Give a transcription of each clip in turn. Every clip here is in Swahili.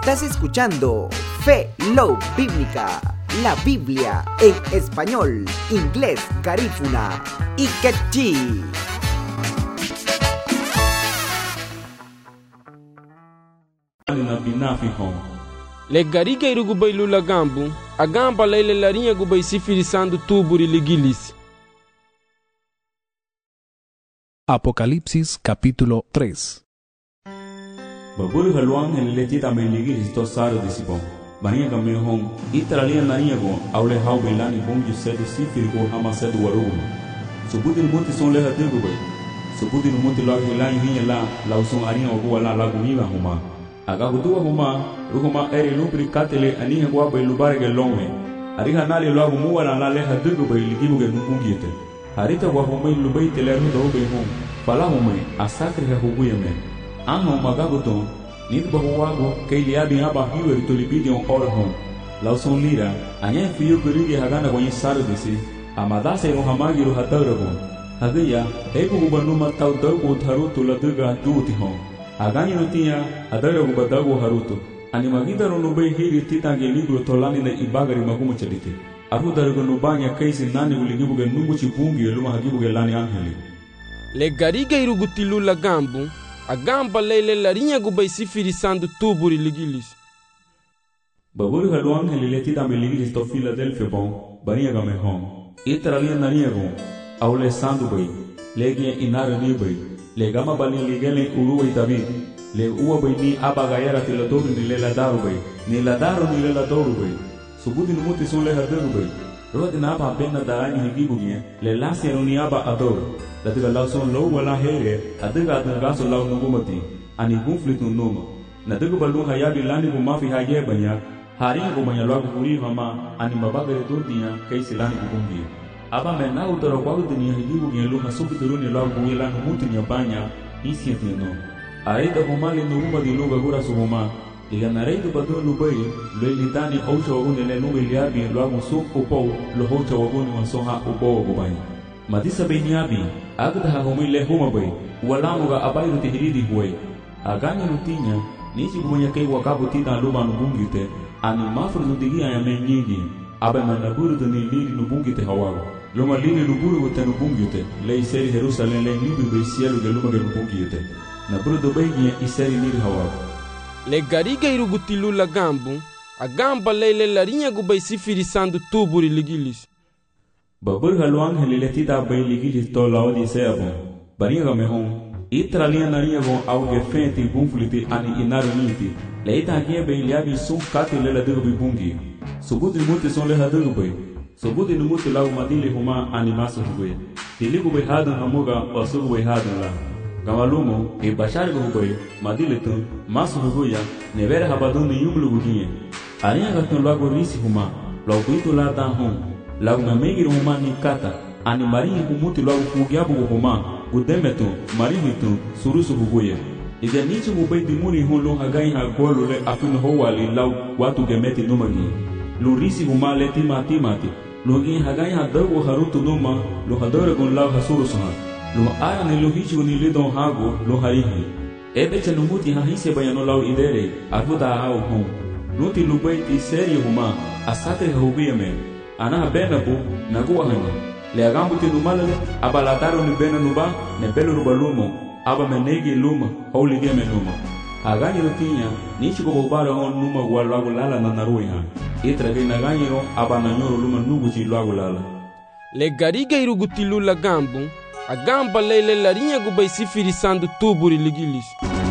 Estás escuchando Fe Love Bíblica, la Biblia en español, inglés, garífuna y quechí. Le gariga irugubay lulagambu, agamba laile larinha gubay sifirisando tuburi ligilis. Apocalipsis capítulo 3. Baburi haluang helileti tamay ligilis to saro disipon. Baniya kami hong itaralia nariya go awle hau belani bong yusedu sifir go hamasedu warugu. Subudin muti son leha digubay. Subudin muti lag hilani hinya la lausong ariya ogu wala lagu miwa huma. Aga kutua huma ruhuma eri lupri katele aniha gwa bay lubarege longwe. Ariha nali lagu muwala la leha digubay ligibuge nubungiyete. Harita gwa humay lubay teleru do bay hong. Pala humay asakri ha huguyame. Ango magabuton nit bahuwago kay liabi haba hiwer tolibidi on orhom. Lauson lira anya fiyo kurigi hagana kwenye saro disi. Amadase no hamagiru hataragon. Hagaya eko gubanuma tau dago taruto la duga duti hom. Agani notia adara gubadago haruto. Animagida ronubay hiri titange libro tolani na ibagari magumu chaliti. Aru darago nubanya kaisi nani uligibuge nunguchi bungi luma hagibuge lani angeli. Le gariga irugutilu la gambu, agamba leile larinha gubay sifirisando tuburi ligilis. Baburi haluang helileti dame ligilis to Philadelphia bon, baniya game hom. Itaralia nariya go, awle sandu bay, legia inara ni bay. Le gama bali ligele uruwa itabi. Le uwa bay ni abagayara tiladoru ni le ladaru bay. Ni ladaru ni le ladaru bay. Subudi numuti son le hadaru bay. Rodi na apa pena darani higibugie. Le lasi ni aba adoru. Datiga lau son lau wala here. Adiga adangaso lau nungumati. Ani gunflitu numa. Nadiga balu hayabi lani gumafi haye banya. Haringa gumanya lagu huri hama. Ani mabagare durdiya kaisi lani gugungi. Aba mena utara kwa dunia higibu ngelu hasuki turuni lau guila numuti nyabanya isi etino. Aida humali nuruma di luga gura suhuma. Iga nareidu badu lubai loilitani oucha waguni le nube liabi luagu suk upou lo hocha waguni wansoha upou wagubai. Madisa beiniabi agda hahumi le huma bai walamuga abairu tihiridi huwai. Aganya nutinya nisi gumanya kei wakabu tita luma nubungite ani mafru nudigia ya menyigi. Aba manaburu duni liri nubungite hawago. Loma liri nuburu wote nubungite. Le iseri Jerusalem le nibi beisielu ge luma ge nubungite. Naburu dobenye iseri liri hawago. Le gariga irugutilu la gambu, agamba leile larinha gubay sifirisando tuburi ligilis. Babur haluang helileti da bay ligilis to laodi seabon. Baniya game hong. Itaralia nariya gon auge fenti bunfliti ani inaru niti. Le ita hagia bay liabi sun kati le la dugubi bungi. Subudi numuti son le hadugubay. Subudi numuti lau madili huma animasu hugwe. Tiligubay hadan hamuga o sugubay hadan la. Gamalumo e bashar gubay madili tun masu huguya nevera habadun ni yumlu gugiye. Ariya gatun lagu risi huma. Lau bitu la dan hum. Lau namegir huma ni kata. Ani marinhi humuti lau fugiabu huma. Gudemetu marihitu surusu huguye. Iga nichi gubay dimuri hulu hagai hagolu le afin howali lau watu gemeti numagi. Lurisi huma le timati. Lugi hagai hadago harutu numa lu hadoregon lau hasurusuha. Lu aya ni lu hichu ni lidon hago lu harihi. Ebe chanumuti hahise bayano lau idere arhuda hao hong. Nuti lubay ti seri huma asatri hahubiyame. Anaha benabu naguwa hanya. Le agambu ti numalale abalataro ni bena nuba ne belu rubalumo aba menegi luma holi game numa. Agani rutinya nichi ko bobara on numa walago lala na naruiha. Itra ge naganyiro aba nanyoro luma nuguchi lago lala. Le gariga irugutilu la gambu, agamba leile larinha gubay sifirisando tuburi ligilis.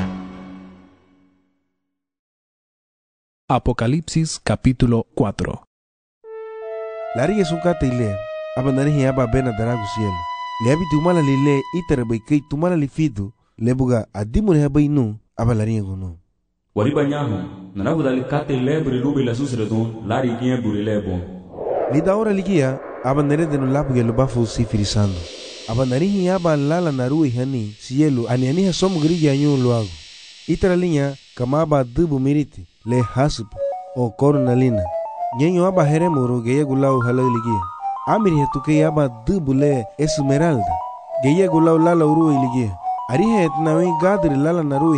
Apocalipsis capítulo 4. Larinha sukata ile aba narihi aba bena daragu cielo. Le abi tumala lile itara bay kay tumala lifidu lebuga adimure habay nu aba larinha gunu. Wariba nyaho nanagu dalikate lebre lubi la susredon lari gien buri lebo. Lida ora ligia aba nerede no labu gelo bafu sifirisando. Aba narihi aba lala narui hani cielo ani somu grigi anyu luago. Itara linha kama aba dubu miriti le hasub o cornalina. Nyenyo aba heremuro geye gulau halau ligia. Amiri hetuke aba dubu le esmeralda. Geye gulau lala uru ligia. Arihe etnawi gadri lala narui